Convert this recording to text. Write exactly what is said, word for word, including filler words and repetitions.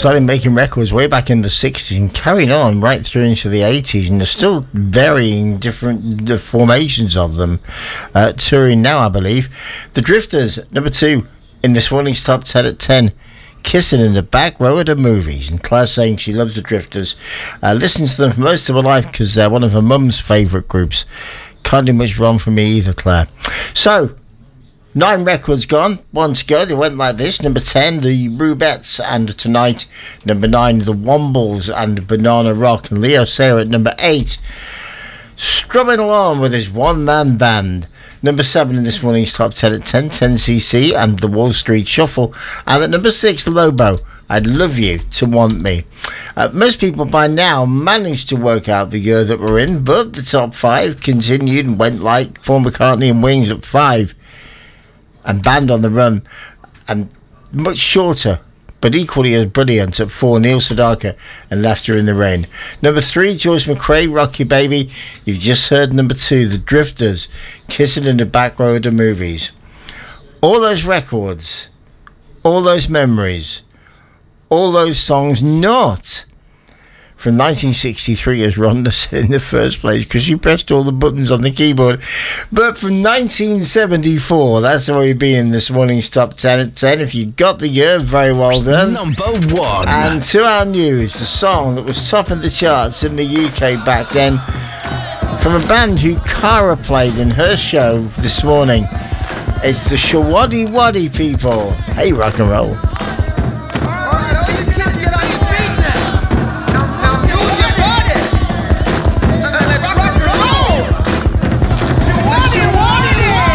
started making records way back in the sixties and carried on right through into the eighties, and there's still varying different uh, formations of them uh, touring now, I believe. The Drifters, number two in this morning's top ten at ten. Kissing in the Back Row of the Movies. And Claire saying she loves the Drifters, uh, listens to them for most of her life because they're one of her mum's favourite groups. Can't do much wrong for me either, Claire. So, nine records gone, one to go. They went like this. Number ten, the Rubettes, and tonight, number nine, the Wombles and Banana Rock. And Leo Sayer at number eight, strumming along with his one-man band. Number seven in this morning's top ten at ten, ten C C and the Wall Street Shuffle. And at number six, Lobo, I'd Love You to Want Me. Uh, most people by now managed to work out the year that we're in, but the top five continued and went like Paul McCartney and Wings at five, and Band on the Run, and much shorter but equally as brilliant at four, Neil Sedaka and Laughter in the Rain. Number three, George McRae, Rock Your Baby. You've just heard number two, The Drifters, Kissing in the Back Row of the Movies. All those records, all those memories, all those songs not from nineteen sixty-three, as Rhonda said in the first place, because she pressed all the buttons on the keyboard, but from nineteen seventy-four. That's where we've been in this morning's top ten at ten. If you got the year, very well done. Number one. And to our news, the song that was top of the charts in the U K back then, from a band who Cara played in her show this morning. It's the Shawaddy Waddy people. Hey, rock and roll.